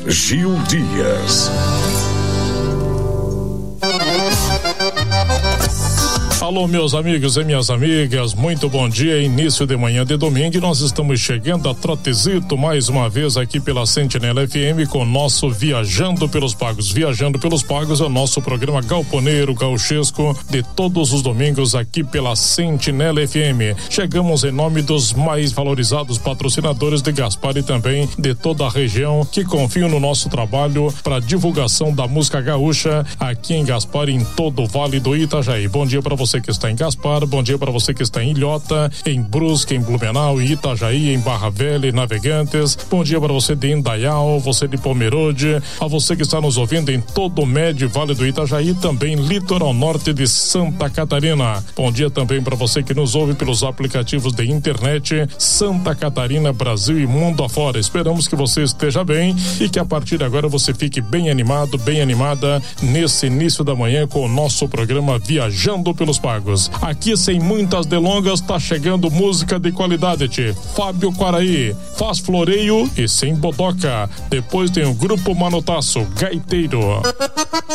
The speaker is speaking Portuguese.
Gil Dias. Alô, meus amigos e minhas amigas, muito bom dia, início de manhã de domingo, e nós estamos chegando a trotezito mais uma vez aqui pela Sentinela FM com o nosso Viajando pelos Pagos. Viajando pelos Pagos é o nosso programa galponeiro, gauchesco, de todos os domingos aqui pela Sentinela FM. Chegamos em nome dos mais valorizados patrocinadores de Gaspar e também de toda a região que confiam no nosso trabalho para divulgação da música gaúcha aqui em Gaspar e em todo o Vale do Itajaí. Bom dia para você que está em Gaspar, bom dia para você que está em Ilhota, em Brusque, em Blumenau, em Itajaí, em Barra Velha, em Navegantes. Bom dia para você de Indaial, você de Pomerode, a você que está nos ouvindo em todo o médio Vale do Itajaí, também litoral norte de Santa Catarina. Bom dia também para você que nos ouve pelos aplicativos de internet Santa Catarina, Brasil e mundo afora. Esperamos que você esteja bem e que a partir de agora você fique bem animado, bem animada nesse início da manhã com o nosso programa Viajando pelos Pagos. Aqui, sem muitas delongas, tá chegando música de qualidade, tchê. Fábio Quaraí faz floreio e sem bodoca. Depois tem o Grupo Manotaço, gaiteiro.